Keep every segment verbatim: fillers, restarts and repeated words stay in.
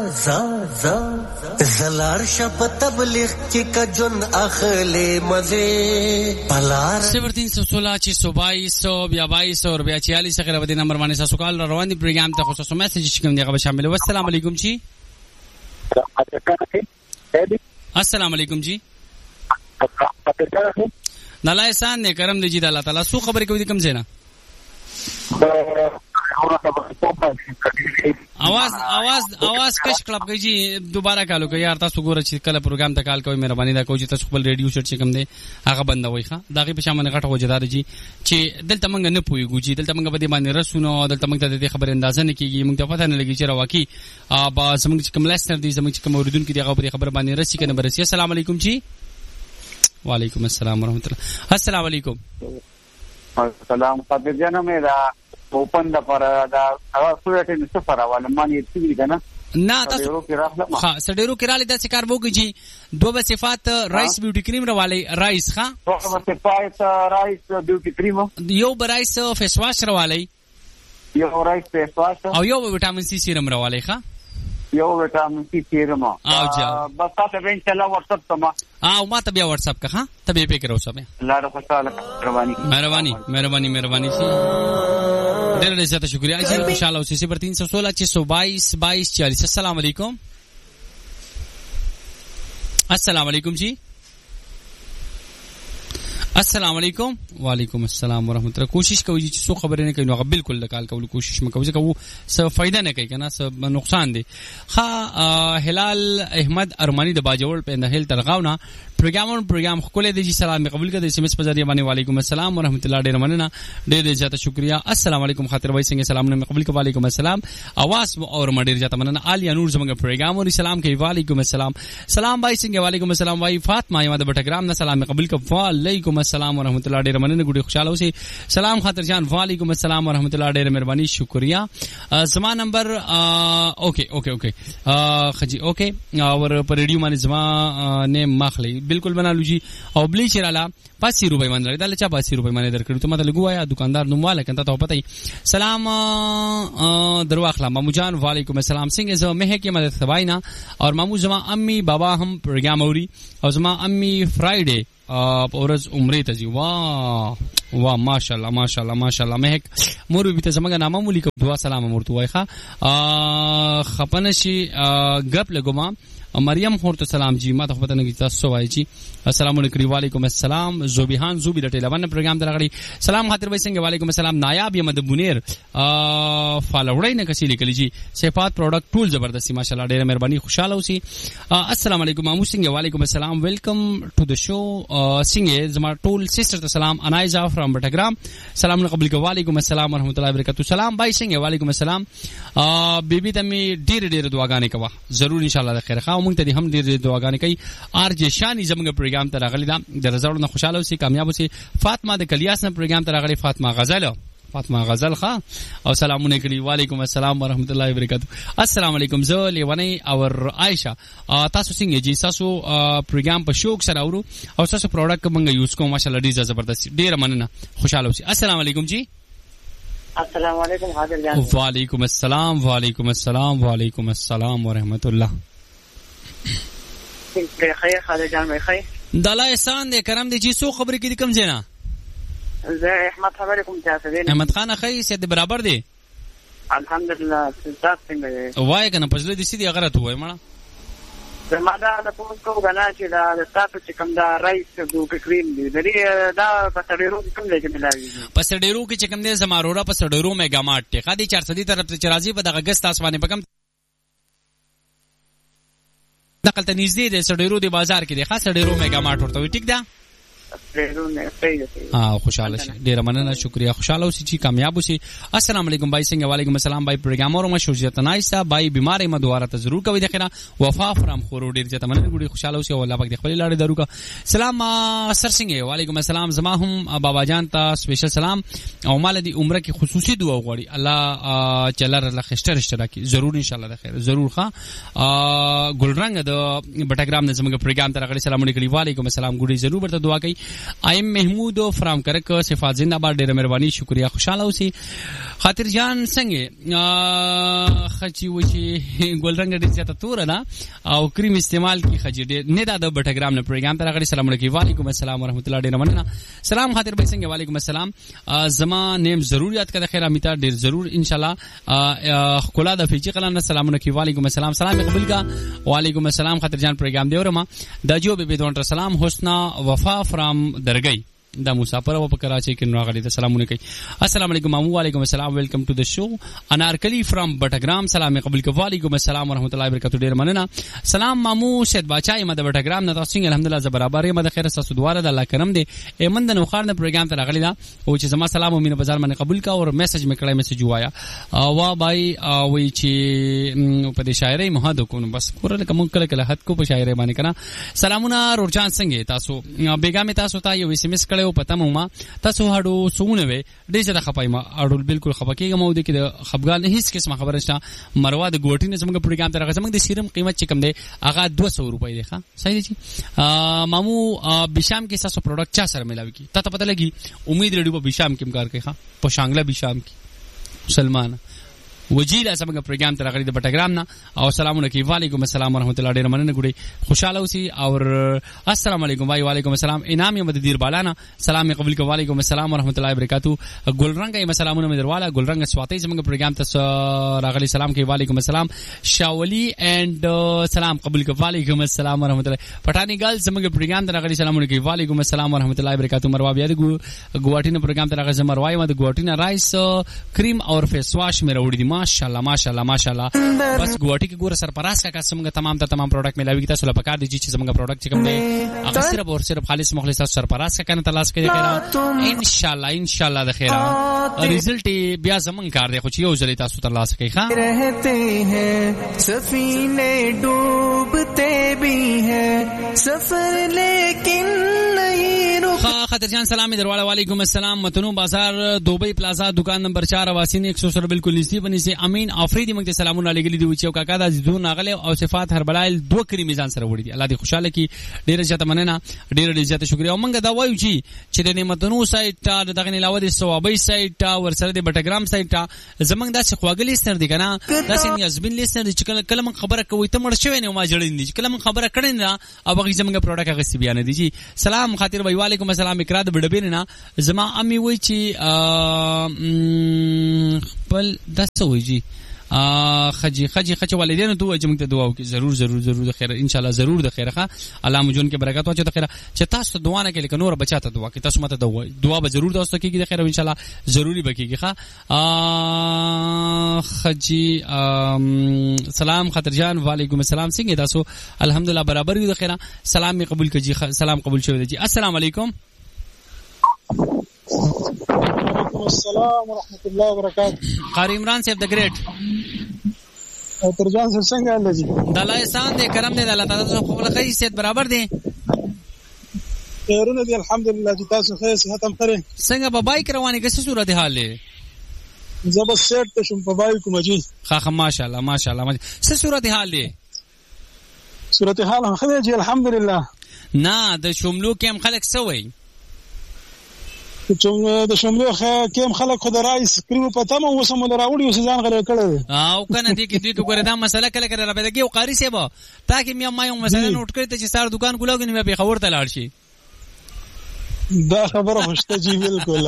ز ز زلار شپ تبلیغ کی کجن اخلی مزه پلار صفر تین سو سولہ چھ سو بائیس سو بیا بائیس اور بیا چھیالیس خیر ودی نمبر باندې تاسو کال روان دي پروګرام ته خصوصا میسج کوم دی غو شامل و السلام علیکم جی السلام علیکم جی نلا احسان نے کرم دی جی اللہ تعالی سو خبر کوي کم زینا आवाज आवाज आवाज کش کلب کوي جی دوباره کالو کوي یار تاسو ګوره چې کله پروګرام ته کال کوي مهرباني دا کوي چې تاسو خپل ریډیو شټ چې کم دی هغه بندوي ښا دغه په شامل غټه وجدار جی چې دلته موږ نه پويګو جی دلته موږ به دې باندې رسونو دلته موږ ته د خبر اندازه نه کیږي موږ ته پته نه لګي چې راوکی ابا زموږ چې کوم لسنر دي زموږ چې کوم اوریدونکو دي هغه په خبر باندې رسي کنه برسي السلام علیکم جی وعلیکم السلام ورحمت الله السلام علیکم السلام قادر جان میرا اوپن د پر دا سورته نصف راواله مانی تیږي کنه نه تاسو ها سډیرو کراله د څکار وګی جی دوه صفات رایس بیوټی کریم راواله رایس ها دوه صفات رایس بیوټی کریم یو برایس فیس واش راواله یو رایس فیس واش او یو وټامین سی سیرم راواله ښا یو وټامین سی سیرم او جا بس تاسو به ان شاء الله واتس اپ تما او ما ته بیا واتس اپ کا ها ته به پې کړو سمه الله رب تعالی مهرباني مهرباني مهرباني مهرباني سي ډېر ډېر زیاته شکریہ جی خوشاله اوسئ صفر تین سو سولہ چھ سو بائیس بائیس چالیس السلام علیکم السلام علیکم جی السلام علیکم وعلیکم السلام ورحمۃ اللہ کوشش کوي چې څو خبرې نه کوي نو بالکل کال کول کوشش مکو چې کوو څه فائدہ نه کوي کنه څه نقصان دي ها هلال احمد ارمانی د باجوړ په نه هل ترغاونا پروګرام پروګرام خپل دی جی سلام قبول کړئ سمس په ذریعہ باندې وعلیکم السلام ورحمۃ اللہ ډیر مننه ډیر زیاته شکریہ السلام علیکم خاطر وای څنګه سلام نه قبول کړ وعلیکم السلام اواز اور مډیر زیاته مننه عالیه نور زموږ پروګرام او سلام کوي وعلیکم السلام سلام بھائی څنګه وعلیکم السلام وای فاطمه یم د بټګرام نه سلام قبول کړ وعلیکم السلام ورحمۃ اللہ ډیر مننه ګډي خوشاله اوسئ سلام خاطر جان وعلیکم السلام ورحمۃ اللہ ډیر مهرباني شکریہ زما نمبر اوکے اوکے اوکے خجی اوکے اور پر ریډیو باندې زما نه مخلی بالکل بنالو جی او بلی چرالا پاسی روپے باندې دا لچا پاسی روپے باندې درکړو ته ماته لګوایا دکاندار نومواله کنه ته پته سلام درواخلا مامو جان وعلیکم السلام څنګه زه مه کې مدد ثواینا اور مامو زما امی بابا هم پروګرام اوري او زما امی فرایډے اورز عمره ته جی واه واه ماشاءالله ماشاءالله ماشاءالله مهک مور به ته زمګه نامه مولي کو دعا سلام مرتو وایخه خپنشي غپ لګوما مریم خورته سلام جی ما ته پته نه کی تاسو وای جی السلام علیکم وعلیکم السلام زوبیحان زوبی د ټلیفون پروګرام درغړي سلام خاطر وای څنګه وعلیکم السلام نایاب یم د بونیر فالوړی نه کسی لیکلی جی صفات پروډکټ ټول زبردستی ماشاءالله ډیره مهرباني خوشاله اوسئ السلام علیکم مامو څنګه وعلیکم السلام ویلکم ټو د شو څنګه زما ټول سیسټر ته سلام انایزا فرام بټګرام سلام قبول کو وعلیکم السلام ورحمۃ اللہ وبرکاتہ سلام بھائی څنګه وعلیکم السلام بیبي ته می ډیر ډیر دعاګانې کوه ضرور ان شاء الله خیر خو مونږ ته هم ډیر ډیر دعاګانې کوي ار جه شانی زموږ پروګرام ته راغلی دا د رضاړو نه خوشاله اوسئ کامیاب اوسئ فاطمه د کلیاس نه پروګرام ته راغلی فاطمه غزل فاطمه غزل ښا او سلامونه کړي وعلیکم السلام ورحمۃ اللہ وبرکاتہ السلام علیکم زه لیونی اور عائشہ تاسو څنګه جی تاسو پروګرام په شوق سره اورو او تاسو پروډکټ موږ یوز کوو ماشاءالله ډیر زبردست ډیر مننه خوشاله اوسئ السلام علیکم جی السلام علیکم حاضر جان وعلیکم السلام وعلیکم السلام وعلیکم السلام ورحمۃ اللہ بخیر حاضر جان بخیر دلا احسان دې کرم دې جی سو خبرې کې کم زینا زه احمد خبرې کوم تاسو دې احمد خان اخی سید برابر دی الحمدلله تاسو څنګه وای کنه پزله دې سیدی غلط وای مړه زماده د پوس کو غنا چې دا تاسو چې کوم دا رایس د کریم دی درې دا په سړیرو کوم دی چې ملایي په سړیرو کې چې کوم دی زمارورا په سړیرو میگا مارټ ته خادي چار سو دی طرف ته چرازی په دغه ګست اسمانه پکم دقل ته نږدې دی سړیرو دی بازار کې دی خاص سړیرو میگا مارټ ورته وي ټیک ده ها خوشاله شي ډیر مننه شکریہ خوشاله اوسئ چې کامیاب اوسئ السلام علیکم بھائی څنګه وعلیکم السلام بھائی پروګرام اور مشورت نایسا بھائی بیمار ما دواره ته ضرور کوي دغه وفا فرام خورو ډیر ځته مننه ګډي خوشاله اوسئ او الله پاک د خپل لاړې درو کا سلام سر څنګه وعلیکم السلام زما هم بابا جان ته سپیشل سلام او مال دی عمره کې خصوصي دعا غواړي الله چلر الله خشتر اشتراکي ضرور ان شاء الله د خیر ضرور ښا ګلرنګ د بټګرام د زموږ پروګرام ته راغلي سلام علیکم وعلیکم السلام ګډي ضرور ورته دعا کوي ایم محمود فرام کرک صفات زنده‌باد ډیره مهرباني شکریا خوشاله اوسئ. خاطر جان څنګه خچي وچی ګلرنګ ډیر زیاته تور نه او کریم استعمال کی خجی ډیر نه دا د بټګرام نه پروګرام ته راغلی. سلام علیکم. وعلیکم السلام ورحمۃ اللہ. ډیر مننه. سلام خاطر بھائی څنګه؟ وعلیکم السلام. زما نیم ضرور یاد کړه خیر امیتا ډیر ضرور ان شاء الله. خلا د فیجی قلم سلام علیکم. وعلیکم السلام. سلام قبول کا. وعلیکم السلام خاطر جان پروګرام دی ورما داجو بی بی دون سلام. حسنا وفا فرام درگئی دا مسافر و په کراچي کې راغلي. ته سلامونه کوي. السلام علیکم مامو. وعلیکم السلام. ویلکم ټو د شو. انارکلی فرام بټګرام سلام قبول کو. وعلیکم السلام ورحمۃ اللہ وبرکاتہ. ډیر مننه. سلام مامو سید بچای مده بټګرام نه تاسو الحمدلله ز برابر مده خیر تاسو دواره د الله کرم دی. ایمند نو خار نه پروګرام ته راغلی دا او چې زما سلام او مینه بازار باندې قبول کا او میسج مې کړی میسج وایا وا بای وای چې په دې شاعرۍ مهد کو بس کور کوم کله کله حد کو په شاعرۍ باندې کنا. سلامونه رورجان څنګه تاسو بیګا می تاسو ته یو اس ام اس کړو پته مو تاسو هډو سونه وې ډېر څه خپای ما اړول بالکل خپکیږم او د کې د خپګان هیڅ قسمه خبره شته. مروا د ګوټی نه زموږ پروګرام ته راغی. زموږ د سیرم قیمت چې کم دی هغه دو سو روپۍ دی. ښه صحیح دی. مامو بشام کې تاسو پروډکټ چا سره ملاوي کی ته پته لګي. امید لري په بشام کې کار کوي. ښه په شانګلا بشام کې سلمان وجیلا سمګه پروګرام ته راغلی د بټګرام نه او سلامونه کوي. وعلیکم السلام ورحمۃ اللہ. ډیر مننه ګوري خوشاله اوسئ او السلام علیکم. وای وعلیکم السلام. انعام یم د دیر بالانا سلام قبول کو. وعلیکم السلام ورحمۃ اللہ وبرکاتہ. ګلرنګ یم سلامونه مې درواله. ګلرنګ سواتي سمګه پروګرام ته راغلی. سلام کوي. وعلیکم السلام. شاولی اینڈ سلام قبول کو. وعلیکم السلام ورحمۃ اللہ. پټانی ګل سمګه پروګرام ته راغلی. سلامونه کوي. وعلیکم السلام ورحمۃ اللہ وبرکاتہ. مروا بیا د ګواټی نه پروګرام ته راغلی. مروا یم د ګواټی نه رائس کریم اور فیس واش مې راوړی دي. ماشاءالله ماشاءالله ماشاءالله. بس ګواټی کې ګوره سرپراز کا څنګه تمام ته تمام پروډکټ ملاوي تاسو لپاره پکار دي چې څنګه پروډکټ کوم دی هغه صرف اور صرف خالص مخلص تاسو سرپراز کا کنه تلاش کوي خیره ان شاء الله ان شاء الله د خیره ریزلټ بیا زمون کار دی خو چې یو ځلې تاسو تلاش کوي. ښه رہتے ہیں سفینے ڈوبتے بھی ہیں سفر لیکن نہیں رک. خاطر جان سلام درواله. وعلیکم السلام. متنو بازار دوبئی پلازا دکان نمبر چار واسین ایک سو سر بالکل نږدې بنی سي امین افریدی موږ ته سلامونه علیګلی دی چې کاکا د زون ناغله او صفات هر بلایل دوه کری میزان سره وړي دي. الله دې خوشاله کی. ډیره زیاته مننه ډیره ډیره زیاته شکریا. او موږ دا وایو چې چې د نعمتونو سایت دغه نه علاوه د ثوابي سایت ور سره د بټګرام سایت زمنګ داسې خواګلی ستر دي کنه داسې یزبین لیستر دي چې کله کله موږ خبره کوي ته مړ شوی نه ما جوړین دي کله موږ خبره کړین نه او هغه زمنګ پروډکټ هغه سی بیان دي. جی سلام خاطر وای وعلیکم السلام. اقرا د بډبین نه زما امي وای چې خپل داسه وای جی خجی خجی خچ والدین ته وای چې موږ ته دعا وکړي. ضرور ضرور ضرور د خیر ان شاء الله ضرور د خیره. الله مجون کې برکت واچو د خیره چې تاسو دعا نه کې لیکن نور بچا ته دعا کې تاسو ماته دعا دعا به ضرور تاسو کې د خیر ان شاء الله ضروري بکیږي. ښا خجی سلام خاطر جان. وعلیکم السلام. څنګه تاسو؟ الحمدلله برابر یو د خیره. سلام می قبول کړئ. سلام قبول شوی دی. السلام علیکم. وعلیکم السلام ورحمۃ اللہ وبرکاتہ. قاری عمران صاحب د گریټ او ترجان سره څنګه الله جی د الله احسان دې کرم دې الله تعالی سره خپل خیر صحت برابر دي. خیرونه دي الحمدلله چې تاسو خیر صحت هم خره. څنګه په بایک روانه کې څه صورت حال دی؟ زبر سیټ ته شم په بایک کوم جی. ښه ښه ماشاءالله ماشاءالله. څه صورت حال دی؟ صورت حال هم خره جی الحمدلله. نه د شملو کې هم خلک څه وایي؟ چې د شملو کې خلک خو د رئیس کریو په تمه وسمو راوړي او ځان غره کړي او کنه دې کې دې ګوره دا مسله کله کله را پیدا کی او قاری صاحب تا کې مې ما یو مسله نوٹ کړی ته چې سار دکان کولاګ نه به خبر ته لاړ شي. دا خبره خوشته جی بالکل.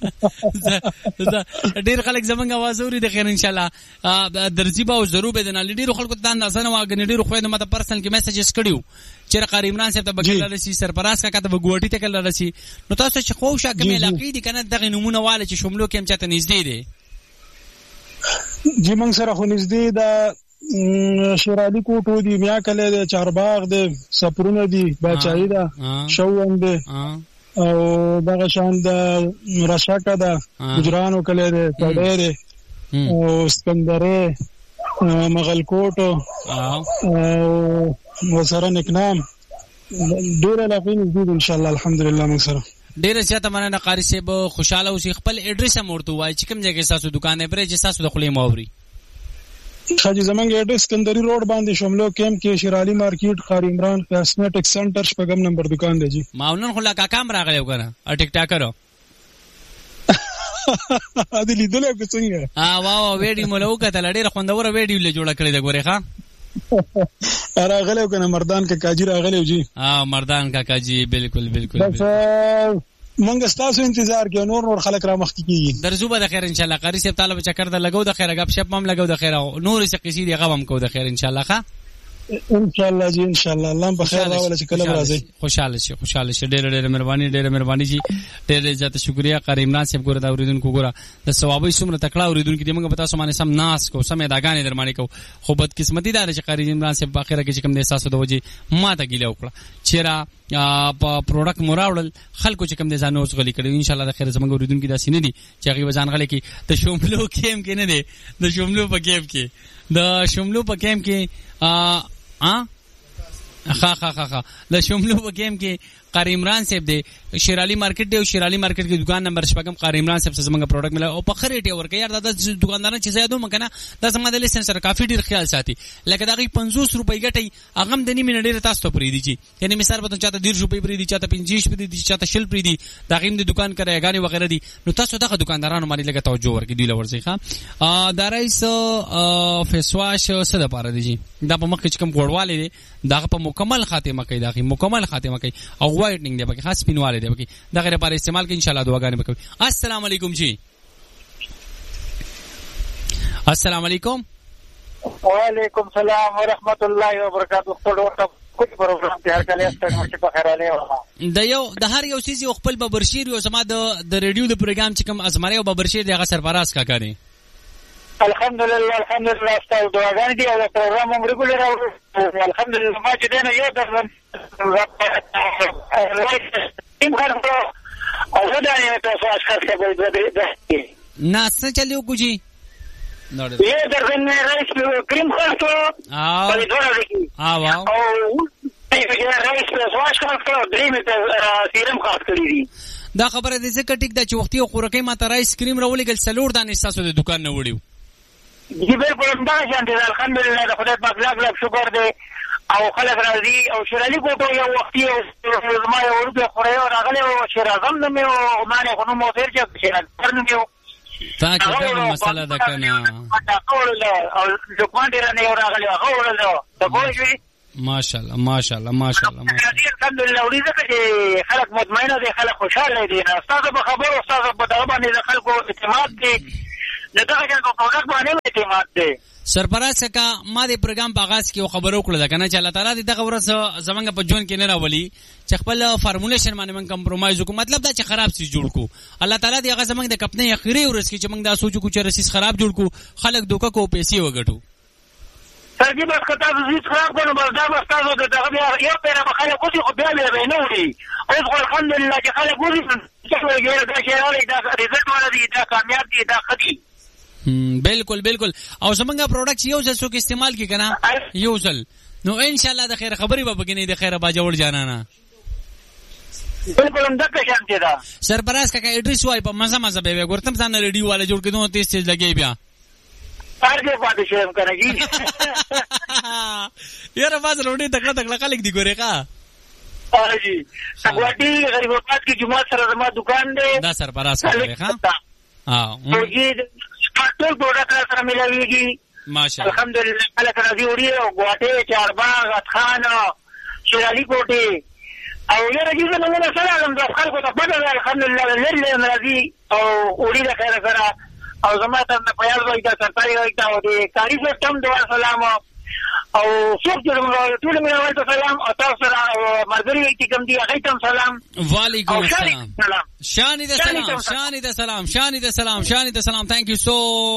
ډیر خلک زمونږ आवाज اوري د خیر ان شاء الله درځي به او ضرور به نه ډیر خلکو ته اندازه نه واګنې ډیر خو نه مته پرسنل کې میسجز کړیو چې قاری عمران صاحب ته بګل رسي سرپراز کا کته بګوټی ته کله رسي نو تاسو چې خو شا کومه علاقې دي کنه دغه نمونه والے چې شملو کې هم چاته نږدې دي. جی موږ سره خو نږدې دا شیرالی کوټو دی بیا کله د چارباغ د سپرونه دی باچای دا شووند دی او دغه شان د رشاکا دا گجرانو کله دی کډېره او اسکندره مغلکوټ او وسره نکنام ډیر علاقې نږدې ان شاء الله الحمدلله موږ سره. ډیر زیاته مننه قاری صاحب خوشاله اوسئ. خپل اډرس هم ورته وایي چې کوم ځای کې تاسو دکان دی پرې چې تاسو د خلې ماوري. حاجی زمنګ ایډریس سکندری روډ باندې شملو کیمپ کې شیرالي مارکیټ خار عمران کاسمیټک سنټر شپږم نمبر دکان دی جی. ماونن خو لا کاکام راغلی وکنه ا ټیک ټاکرو ا دې لیدل په څنګه ا واو ویډیو مولو کته لړې خوندوره ویډیو له جوړه کړی دا ګورې ښا راغلی وکنه مردان کا کاجی راغلی جی. ها مردان کا کاجی بالکل بالکل بس مونږ ستاسو انتظار کې نور نور خلک را مخ کیږي درځو به د خیر ان شاء الله قاری صاحب تعالی چکر د لګو د خیر غب شپ مم لګو د خیر نور څه قصې دی غوم کو د خیر ان شاء الله ښا ان شاء الله جی ان شاء الله الله بخیر راول چې کله راځي خوشاله شي خوشاله شي ډېر ډېر مهرباني ډېر مهرباني جی ډېر زیات شکریا قاری عمران صاحب ګور دا اوریدونکو ګور د ثوابي سمره تکړه اوریدونکو دی موږ پتا سمانه سم ناس کو سمې داګانې درمانی کو خو بد قسمتي دار چې قاری عمران صاحب په اخره کې چې کوم د احساس د وجه ما ته ګیله وکړه چیرې په پروډکټ موراول خلکو چې کوم د ځانوس غلي کړي ان شاء الله د خیر زموږ اوریدونکو دا سینې دي چې هغه ځان غلي کې د شوملو کیم کې نه دي د شوملو په کیم کې د شوملو په کیم کې ا ا خا خا خا خا د شوملو په کیم کې قاری عمران صاحب دی شیرالي مارکیټ دی او شیرالي مارکیټ کې دکان نمبر شپږم قاری عمران صاحب څخه زموږ پروډکټ مله او په خریټي ورکه یار دا دکانداران چې زیادو مکنه دا زموږ د لیسنس سره کافي ډیر خیال ساتي لکه دا غي پنځوس روپۍ ګټي هغه د نیمه نډیر تاسو ته پری دي چې یعنی مثال به چاته ډیر روپۍ پری دي چاته پنځه روپۍ دي چاته شل پری دي دا غیم د دکان کرای غاني وغیرہ دي نو تاسو دغه دکاندارانو باندې لګه توجه ورکړئ دی لورځي ښا دا رئیس فیس واش څه د پاره دي دا په مخ کې کوم ګوړواله دي دا په مکمل خاتمه کوي دا مکمل خاتمه کوي او وایټنینګ دی پکې خاص پینواله دی پکې دا غیر پر استعمال کې ان شاء الله دعاګانې وکړي. السلام علیکم جی. السلام علیکم. وعلیکم السلام ورحمت الله وبرکاتہ. کوم پروګرام ته هر کله ستاسو په خیر اله د یو د هر یو سیز یو خپل ببرشیر یو سما د د ریډیو د پروګرام چې کوم ازمره او ببرشیر دغه سرپراز کا کوي. الحمدلله الحمدلله ستاسو دعاګانې دی او پروګرام هم ریګولر او الحمدلله ما چې دنه یو درن تیم خلکو او زه دا نه تاسو اشخاص کې نه څه چلیو کوجی نو یو درن رئیس کریم خاصو او او واو رئیس سواش خاصو دریم ته سیرم خاص کړی دي دا خبره دې څه ټیک دا چې وختي خورکې ما ته رئیس کریم راولېګل سلور دانې تاسو د دکان نه وړیو جی بالکل دا شانتي الحمدلله د خدای پاک لاک لاک شکر دی او خلک راځي او شیرالي کوټو یو وختي او ما یو ورته خوري او راغله او شیرازم نه مې او ما نه خو مو تیر چې شیرازم نه مې تا چې کومه مسله ده کنه او دکان ډیر نه راغله هغه ورله د کوی ماشاءالله ماشاءالله ماشاءالله الحمدلله ورته چې خلک مطمئنه دي خلک خوشاله دي تاسو په خبرو تاسو په دغه باندې خلکو اعتماد دي دغه څنګه په پروګرام باندې اعتماد دي سرپراز کا ما د پروګرام په آغاز کې خبرو کړل کنه چې الله تعالی دغه ورځ زمونږ په ژوند کې نه راولي چې خپل فارمولیشن باندې من کمپرمایز وکړو مطلب دا چې خراب سي جوړ کو الله تعالی دغه زمونږ د کپنې اخیری ورځ کې چې موږ دا سوچو کو چې رسیس خراب جوړ کو خلک دوکه کو پیسې وګټو سرګي بس کته زیات خراب کړو بس دا بس تاسو د دغه یو پیره په خلک کوشي خو بیا به نه وړي او الحمدلله چې خلک وړي چې وګړي دا چې راځي دا ریزلټ ولري دا کامیاب دي دا خدي بالکل بالکل او زمونږه پروډکټ یو ځل څوک استعمال کی کنه یو ځل نو ان شاء الله د خیر خبري به بګنی د خیر با جوړ جانانا بالکل هم دغه شانتي دا سرپراز کا ایڈریس وای په مزه مزه به ورتم ځان ریډیو والا جوړ کړو تیز تیز لګي بیا ارګه پاتې شم کنه جی یاره باز روډي تکړه تکړه خلک دی ګوره کا ها جی سګواټي غریب وقت کی جمعه سره زما دکان دی دا سرپراز کوي ها ها او جی ټول پروډکټ سره ملایويږي ماشاءالله الحمدلله خلک راځي وړي او غواټي چارباغ اتخان شیرالي کوټي او یره جزء من السلام د خلکو ته بدل الحمدلله لله راځي او وړي د خیر سره او زما ته په یاد وای دا سرکاري وای دا او د کاری سیستم د سلام او څوک چې موږ ټول مې وای ته سلام او تاسو سره مرګري چې کوم دی هغه ته سلام وعلیکم السلام شانی د سلام شانی د سلام شانی د سلام شانی د سلام ثانک یو سو